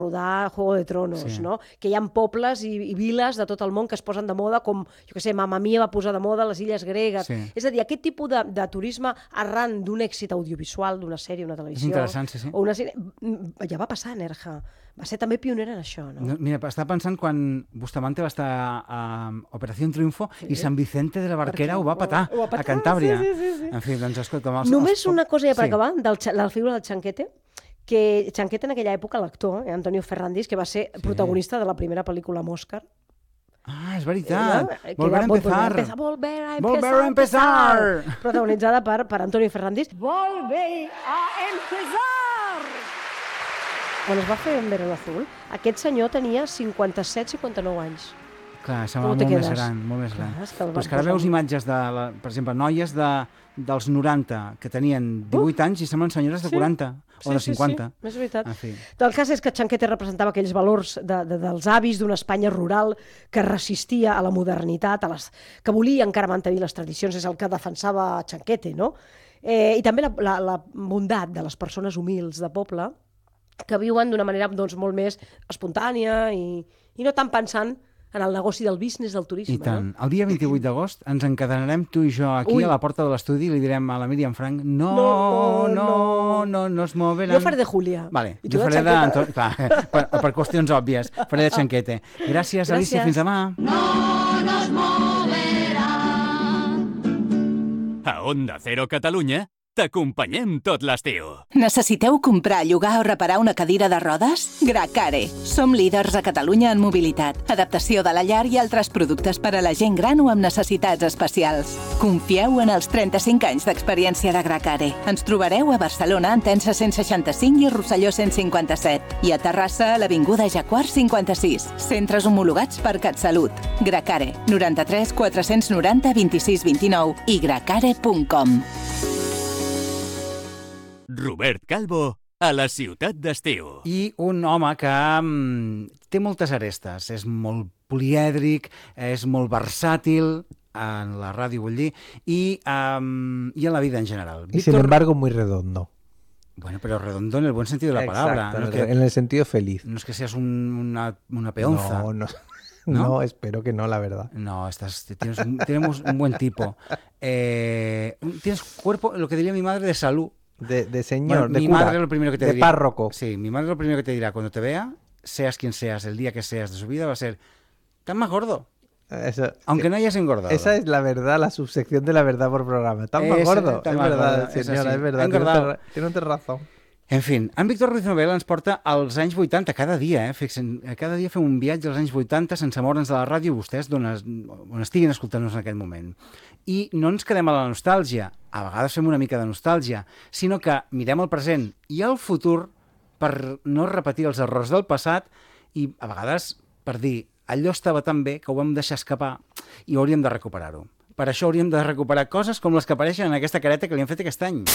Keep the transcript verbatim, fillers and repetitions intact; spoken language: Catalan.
rodar Juego de Tronos, sí. no? Que hi ha pobles i, i viles de tot el món que es posen de moda, com, jo què sé, Mamma Mia va posar de moda les illes gregues. Sí. És a dir, aquest tipus de, de turisme arran d'un èxit audiovisual, d'una sèrie, una televisió... És interessant, sí, sí. O una sèrie... Ja va passar, Nerja. Va ser també pionera en això, no? no mira, estava pensant quan Bustamante va estar a Operació Triunfo sí. i Sant Vicente de la Barquera ho va patar, ho va patar a Cantàbria. Sí, sí, sí, sí. En fi, doncs escolta... Els, Només els... una cosa ja per sí. acabar, del, de la figura del Chanquete, que Chanquete en aquella època, l'actor, eh, Antonio Ferrandis, que va ser sí. protagonista de la primera pel·lícula amb Òscar. Ah, és veritat. Eh, Volver a empezar. Volver a empezar. Volver a empezar. Protagonitzada per, per Antonio Ferrandis. Volver a empezar. Quan es va fer en Verano Azul, aquest senyor tenia cinquanta-set cinquanta-nou anys. Clar, semblava molt més gran, molt més gran. Clar, Però és que ara veus imatges de, la, per exemple, noies de, dels noranta que tenien divuit uh, anys i semblen senyores de quaranta sí, o de cinquanta. Sí, sí, és veritat. En fi. El cas és que Chanquete representava aquells valors de, de, dels avis d'una Espanya rural que resistia a la modernitat, a les, que volia encara mantenir les tradicions, és el que defensava Chanquete, no? Eh, I també la, la, la bondat de les persones humils de poble que viuen d'una manera doncs, molt més espontània i, i no tan pensant en el negoci del business, del turisme. I tant. No? El dia vint-i-vuit d'agost ens encadenarem tu i jo aquí Ui. a la porta de l'estudi i li direm a la Míriam Frank no, no, no, no, no, no es moveran. Jo faré de Julia. Vale. I jo faré de... de... Clar, per, per qüestions òbvies. Faré de Chanquete. Gràcies, Gràcies, Alicia. Fins demà. No nos moverán. A Onda Cero Catalunya t'acompanyem tot l'estiu. Necessiteu comprar, llogar o reparar una cadira de rodes? Gracare. Som líders a Catalunya en mobilitat, adaptació de la llar i altres productes per a la gent gran o amb necessitats especials. Confieu en els trenta-cinc anys d'experiència de Gracare. Ens trobareu a Barcelona, en Tensa cent seixanta-cinc i Rosselló cent cinquanta-set. I a Terrassa, a l'Avinguda Jacquard cinquanta-sis. Centres homologats per CatSalut. Gracare. noranta-tres quatre-cents noranta vint-i-sis vint-i-nou i gracare punt com. Robert Calvo, a la ciutat d'estiu. I un home que um, té moltes arestes, és molt polièdric, és molt versàtil, en la ràdio vull dir, i, um, i en la vida en general. Y Víctor... sin embargo muy redondo. Bueno, pero redondo en el buen sentido de la Exacto, palabra. No es que, en el sentido feliz. No es que seas un, una, una peonza. No, no. ¿No? No, espero que no, la verdad. No, estás, tienes, un, tenemos un buen tipo. Eh, tienes cuerpo, lo que diría mi madre, de salud. De, de señor, bueno, de mi cura, madre lo primero que te de diría, párroco. Sí, mi madre lo primero que te dirá cuando te vea, seas quien seas, el día que seas de su vida, va a ser, estás más gordo. Eso, aunque no hayas engordado. Esa es la verdad, la subsección de la verdad por programa. Estás más gordo. Es verdad, senyora, és verdad. Engordado. Tiene un razón. En fi, en Víctor Ruiz Novel ens porta als anys vuitanta, cada dia, eh? Fixen, cada dia fem un viatge als anys vuitanta sense moure'ns de la ràdio, vostès d'on estiguin escoltant-nos en aquest moment. I no ens quedem a la nostàlgia, a vegades fem una mica de nostàlgia, sinó que mirem el present i el futur per no repetir els errors del passat i a vegades per dir allò estava tan bé que ho vam deixar escapar i hauríem de recuperar-ho. Per això hauríem de recuperar coses com les que apareixen en aquesta careta que li han fet aquest any.